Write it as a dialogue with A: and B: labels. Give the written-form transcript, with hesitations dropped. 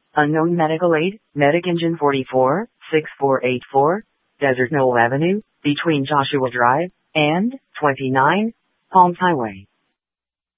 A: Unknown medical aid, Medic Engine 44, 6484, Desert Knoll Avenue, between Joshua Drive and 29, Palms Highway.